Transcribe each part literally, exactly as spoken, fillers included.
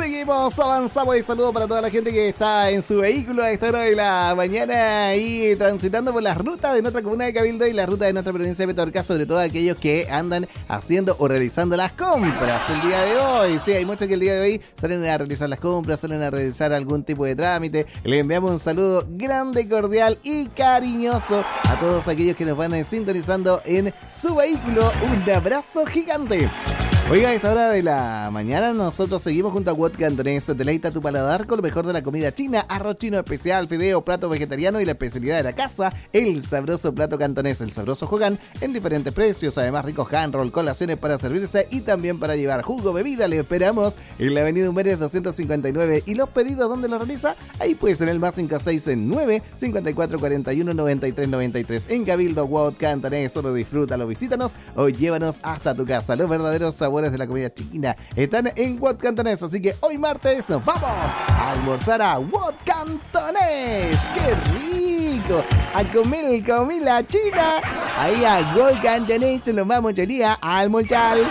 seguimos, avanzamos y saludo para toda la gente que está en su vehículo a esta hora de la mañana y transitando por las rutas de nuestra comuna de Cabildo y la ruta de nuestra provincia de Petorca, sobre todo aquellos que andan haciendo o realizando las compras el día de hoy. Sí, hay muchos que el día de hoy salen a realizar las compras, salen a realizar algún tipo de trámite. Le enviamos un saludo grande, cordial y cariñoso a todos aquellos que nos van sintonizando en su vehículo. Un abrazo gigante. Oiga, a esta hora de la mañana nosotros seguimos junto a What Cantonés. Deleita tu paladar con lo mejor de la comida china, arroz chino especial, fideo, plato vegetariano y la especialidad de la casa, el sabroso plato cantonés, el sabroso Hogan, en diferentes precios, además ricos hand roll, colaciones para servirse y también para llevar jugo, bebida. Le esperamos en la avenida Humberes doscientos cincuenta y nueve. ¿Y los pedidos dónde los realiza? Ahí pues en el más cinco seis nueve, cincuenta y cuatro cuarenta y uno, noventa y tres noventa y tres. En Cabildo, What Cantonés. Solo disfrútalo, visítanos o llévanos hasta tu casa. Los verdaderos sabores de la comida china están en What Cantonés, así que hoy martes nos vamos a almorzar a What Cantonés. ¡Qué rico! A comer comida china ahí a What Cantonés. Nos vamos hoy día a almorzar.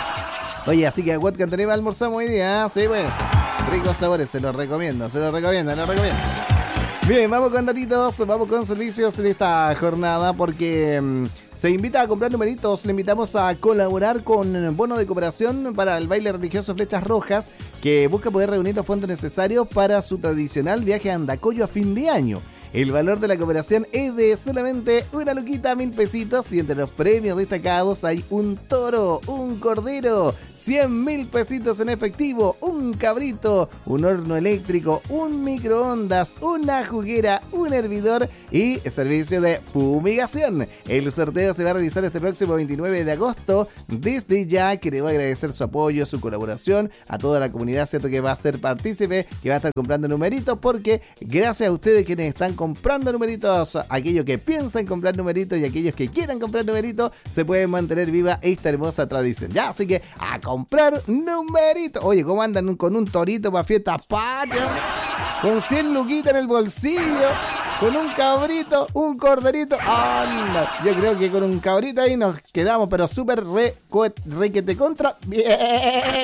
Oye, así que a What Cantonés almorzamos hoy día, ¿eh? Sí, bueno, ricos sabores, se los recomiendo, se los recomiendo, se los recomiendo. Bien, vamos con datitos, vamos con servicios en esta jornada porque mmm, se invita a comprar numeritos. Le invitamos a colaborar con bono de cooperación para el baile religioso Flechas Rojas, que busca poder reunir los fondos necesarios para su tradicional viaje a Andacollo a fin de año. El valor de la cooperación es de solamente una luquita, mil pesitos, y entre los premios destacados hay un toro, un cordero, cien mil pesitos en efectivo, un cabrito, un horno eléctrico, un microondas, una juguera, un hervidor y servicio de fumigación. El sorteo se va a realizar este próximo veintinueve de agosto. Desde ya queremos agradecer su apoyo, su colaboración a toda la comunidad, cierto, que va a ser partícipe, que va a estar comprando numeritos, porque gracias a ustedes quienes están comprando numeritos, aquellos que piensan comprar numeritos y aquellos que quieran comprar numeritos, se puede mantener viva esta hermosa tradición. Ya, así que a comprar numeritos. Oye, ¿cómo andan con un torito para fiesta patria? Con cien luquitas en el bolsillo, con un cabrito, un corderito. Anda, yo creo que con un cabrito ahí nos quedamos, pero súper re, re que te contra. Bien.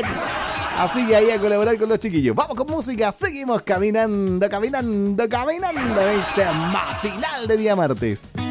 Así que ahí a colaborar con los chiquillos. Vamos con música, seguimos caminando, caminando, caminando este matinal de día martes.